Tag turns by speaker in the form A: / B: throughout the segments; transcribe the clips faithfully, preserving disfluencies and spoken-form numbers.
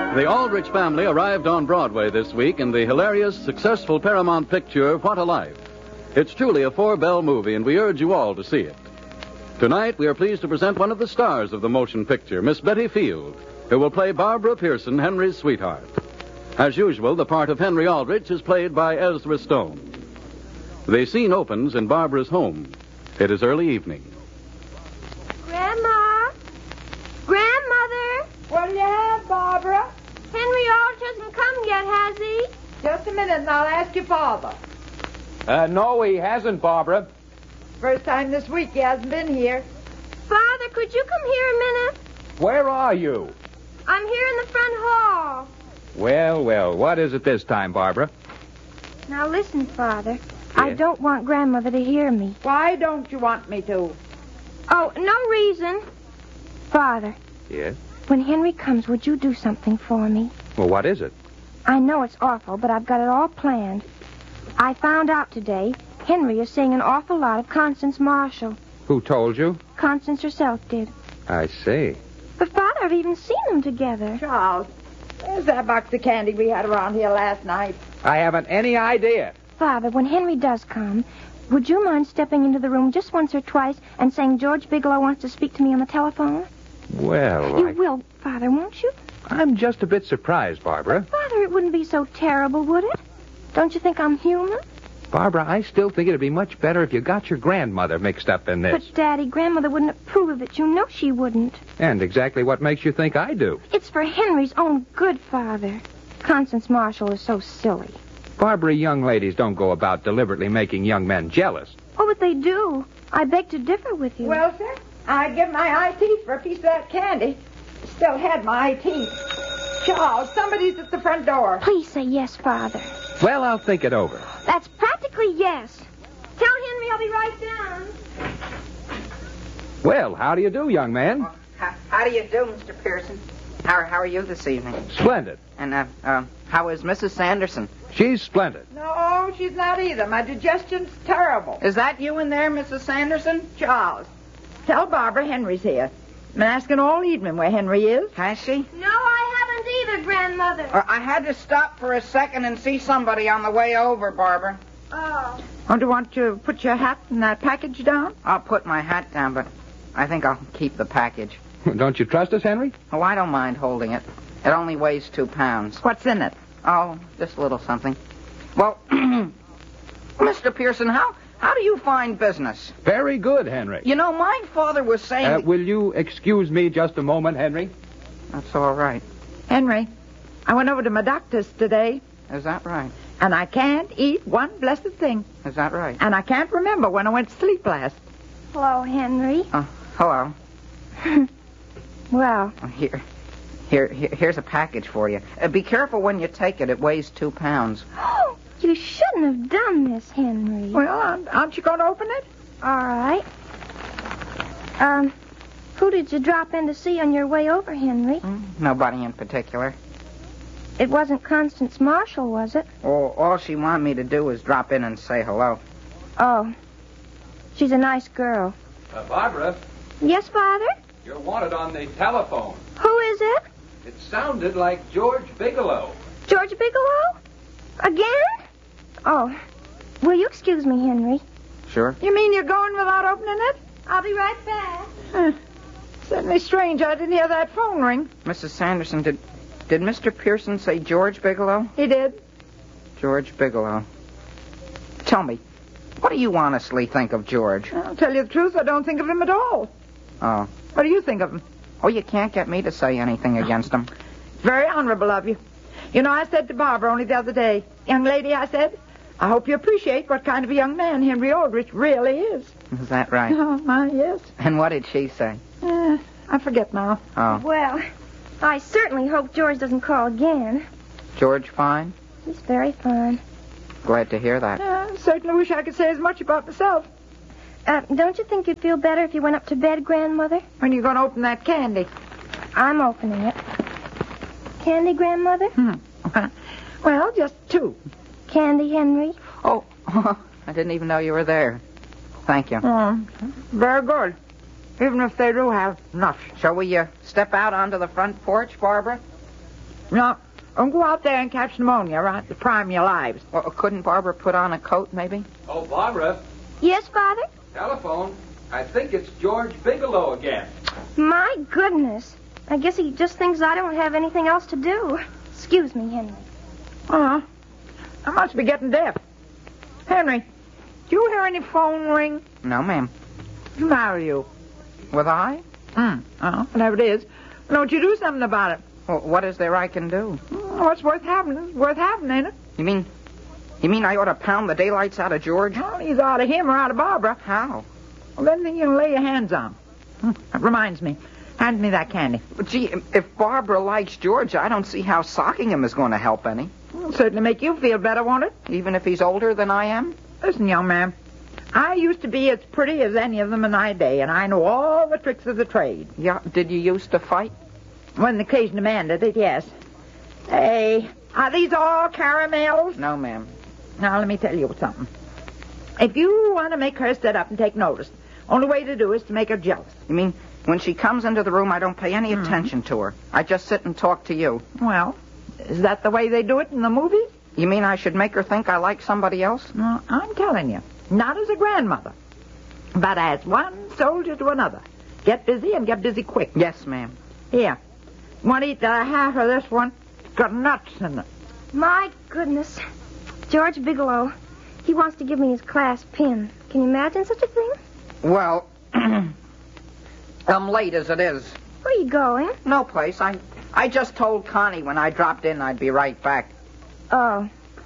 A: The Aldrich family arrived on Broadway this week in the hilarious, successful Paramount picture, What a Life. It's truly a four-bell movie, and we urge you all to see it. Tonight, we are pleased to present one of the stars of the motion picture, Miss Betty Field, who will play Barbara Pearson, Henry's sweetheart. As usual, the part of Henry Aldrich is played by Ezra Stone. The scene opens in Barbara's home. It is early evening.
B: Grandma? Grandmother?
C: What'll you have, Barbara?
B: Henry Aldrich hasn't come yet, has he?
C: Just a minute, and I'll ask your father.
D: Uh, no, he hasn't, Barbara.
C: First time this week he hasn't been here.
B: Father, could you come here a minute?
D: Where are you?
B: I'm here in the front hall.
D: Well, well, what is it this time, Barbara?
B: Now listen, Father. I don't want Grandmother to hear me.
C: Why don't you want me to?
B: Oh, no reason. Father.
D: Yes?
B: When Henry comes, would you do something for me?
D: Well, what is it?
B: I know it's awful, but I've got it all planned. I found out today Henry is seeing an awful lot of Constance Marshall.
D: Who told you?
B: Constance herself did.
D: I see.
B: But, Father, I've even seen them together.
C: Charles, where's that box of candy we had around here last night?
D: I haven't any idea.
B: Father, when Henry does come, would you mind stepping into the room just once or twice and saying George Bigelow wants to speak to me on the telephone?
D: Well,
B: You
D: I...
B: will, Father, won't you?
D: I'm just a bit surprised, Barbara.
B: Father, it wouldn't be so terrible, would it? Don't you think I'm human?
D: Barbara, I still think it'd be much better if you got your grandmother mixed up in this.
B: But, Daddy, Grandmother wouldn't approve of it. You know she wouldn't.
D: And exactly what makes you think I do?
B: It's for Henry's own good, Father. Constance Marshall is so silly.
D: Barbara, young ladies don't go about deliberately making young men jealous.
B: Oh, but they do. I beg to differ with you.
C: Well, sir, I'd give my eye teeth for a piece of that candy. Still had my eye teeth. Charles, somebody's at the front door.
B: Please say yes, Father.
D: Well, I'll think it over.
B: That's practically yes. Tell Henry I'll be right down.
D: Well, how do you do, young man?
E: Well, how, how do you do, Mister Pearson? How, how are you this evening?
D: Splendid.
E: And uh, uh, how is Missus Sanderson?
D: She's splendid.
C: No, she's not either. My digestion's terrible.
E: Is that you in there, Missus Sanderson?
C: Charles, tell Barbara Henry's here. I've been asking all evening where Henry is.
E: Has she?
B: No, I haven't either, Grandmother.
E: Uh, I had to stop for a second and see somebody on the way over, Barbara.
B: Oh.
C: Don't you want to put your hat in that package down?
E: I'll put my hat down, but I think I'll keep the package.
D: Don't you trust us, Henry?
E: Oh, I don't mind holding it. It only weighs two pounds.
C: What's in it?
E: Oh, just a little something. Well, Mister Pearson, how how do you find business?
D: Very good, Henry.
E: You know, my father was saying...
D: Uh, will you excuse me just a moment, Henry?
E: That's all right.
C: Henry, I went over to my doctor's today,
E: Is that right?
C: and I can't eat one blessed thing.
E: Is that right?
C: And I can't remember when I went to sleep last.
B: Hello, Henry.
E: Oh, hello.
B: Well,
E: Oh, Here, here, here, here's a package for you. Uh, be careful when you take it. It weighs two pounds.
B: you shouldn't have done this, Henry.
C: Well, aren't, aren't you going to open it?
B: All right. Um, who did you drop in to see on your way over, Henry?
E: Hmm, Nobody in particular.
B: It wasn't Constance Marshall, was it?
E: All, all she wanted me to do was drop in and say hello.
B: Oh. She's a nice girl.
D: Uh, Barbara,
B: Yes, Father?
D: you're wanted on the telephone.
B: Who is it?
D: It sounded like George Bigelow.
B: George Bigelow? Again? Oh. Will you excuse me, Henry?
E: Sure.
C: You mean you're going without opening it?
B: I'll be right back.
C: Huh. Certainly strange. I didn't hear that phone ring.
E: Missus Sanderson, did did Mister Pearson say George Bigelow?
C: He did.
E: George Bigelow. Tell me, what do you honestly think of George?
C: I'll tell you the truth, I don't think of him at all.
E: Oh.
C: What do you think of him?
E: Oh, you can't get me to say anything against him.
C: Very honorable of you. You know, I said to Barbara only the other day, young lady, I said, I hope you appreciate what kind of a young man Henry Aldrich really is.
E: Is that right?
C: Oh, my, yes.
E: And what did she say?
C: Uh, I forget now.
E: Oh.
B: Well, I certainly hope George doesn't call again.
E: George fine?
B: He's very fine.
E: Glad to hear that.
C: Uh, certainly wish I could say as much about myself.
B: Uh, don't you think you'd feel better if you went up to bed, Grandmother?
C: When are you going to open that candy?
B: I'm opening it. Candy, Grandmother?
C: Hmm. Well, just two.
B: Candy, Henry?
E: Oh, I didn't even know you were there. Thank you.
C: Oh, very good. Even if they do have nuts.
E: Shall we uh, step out onto the front porch, Barbara?
C: No, don't go out there and catch pneumonia, right? To prime your lives.
E: Well, couldn't Barbara put on a coat, maybe?
D: Oh, Barbara.
B: Yes, Father?
D: Telephone. I think it's George Bigelow again.
B: My goodness. I guess he just thinks I don't have anything else to do. Excuse me, Henry.
C: Uh-huh. I must be getting deaf. Henry, do you hear any phone ring?
E: No, ma'am.
C: What's the matter with you?
E: With I?
C: Hmm. Uh-huh. Whatever it is. Why don't you do something about it?
E: Well, what is there I can do?
C: Hmm, what's worth having is worth having, ain't it?
E: You mean, you mean I ought to pound the daylights out of George?
C: Well, he's out of him or out of Barbara.
E: How?
C: Well, then you can lay your hands on him. Hmm. That reminds me. Hand me that candy.
E: But gee, if Barbara likes George, I don't see how socking him is going to help any.
C: It'll certainly make you feel better, won't it?
E: Even if he's older than I am?
C: Listen, young man. I used to be as pretty as any of them in my day, and I know all the tricks of the trade.
E: Yeah, did you used to fight?
C: When the occasion demanded it, yes. Hey, are these all caramels?
E: No, ma'am.
C: Now, let me tell you something. If you want to make her sit up and take notice, only way to do is to make her jealous.
E: You mean when she comes into the room, I don't pay any attention to her? I just sit and talk to you.
C: Well, is that the way they do it in the movies?
E: You mean I should make her think I like somebody else?
C: No, I'm telling you. Not as a grandmother, but as one soldier to another. Get busy and get busy quick.
E: Yes, ma'am.
C: Here. Want to eat the half of this one? It's got nuts in it.
B: My goodness. George Bigelow. He wants to give me his class pin. Can you imagine such a thing?
E: Well, I'm late as it is.
B: Where are you going?
E: No place. I I just told Connie when I dropped in I'd be right back.
B: Oh.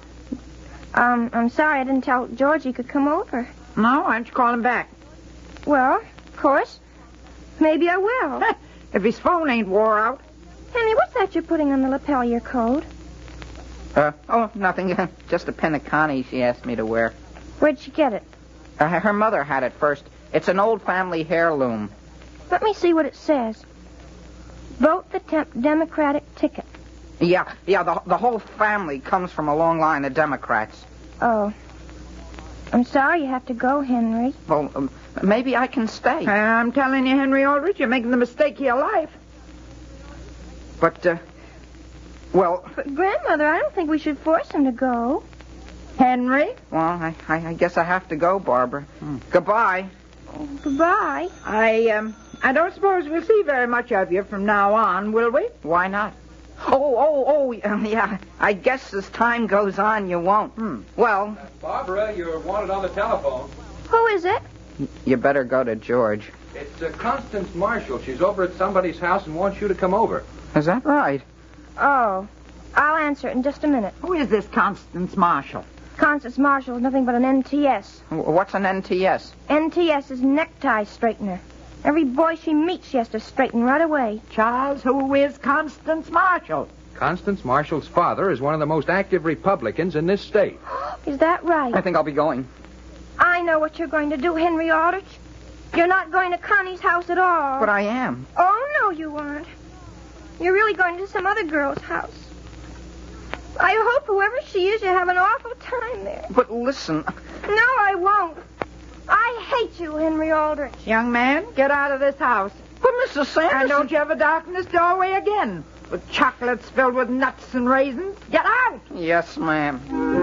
B: Um, I'm sorry I didn't tell George he could come over.
C: No, why don't you call him back?
B: Well, of course. Maybe I will.
C: If his phone ain't wore out.
B: Henry, what's that you're putting on the lapel of your coat?
E: Uh, oh, nothing. Just a pin of Connie she asked me to wear.
B: Where'd she get it?
E: Uh, her mother had it first. It's an old family heirloom.
B: Let me see what it says. Vote the temp- Democratic ticket.
E: Yeah, yeah, the, the whole family comes from a long line of Democrats.
B: Oh. I'm sorry you have to go, Henry.
E: Well, um, maybe I can stay.
C: I'm telling you, Henry Aldrich, you're making the mistake of your life.
E: But, uh, well...
B: But, Grandmother, I don't think we should force him to go.
C: Henry?
E: Well, I, I, I guess I have to go, Barbara. Hmm. Goodbye.
B: Oh, goodbye.
C: I, um, I don't suppose we'll see very much of you from now on, will we?
E: Why not? Oh, oh, oh, um, yeah. I guess as time goes on, you won't. Hmm. Well...
D: Barbara, you're wanted on the telephone.
B: Who is it?
E: You better go to George.
D: It's uh, Constance Marshall. She's over at somebody's house and wants you to come over.
E: Is that right?
B: Oh. I'll answer it in just a minute.
C: Who is this Constance Marshall?
B: Constance Marshall is nothing but an N T S.
E: What's an N T S?
B: N T S is necktie straightener. Every boy she meets she has to straighten right away.
C: Charles, who is Constance Marshall?
D: Constance Marshall's father is one of the most active Republicans in this state.
B: Is that right?
E: I think I'll be going.
B: I know what you're going to do, Henry Aldrich. You're not going to Connie's house at all.
E: But I am.
B: Oh, no, you aren't. You're really going to some other girl's house. I hope whoever she is, you have an awful time there.
E: But listen...
B: No, I won't. I hate you, Henry Aldrich.
C: Young man, get out of this house.
E: But Missus Sanderson...
C: And don't you ever darken this doorway again with chocolates filled with nuts and raisins. Get out!
E: Yes, ma'am.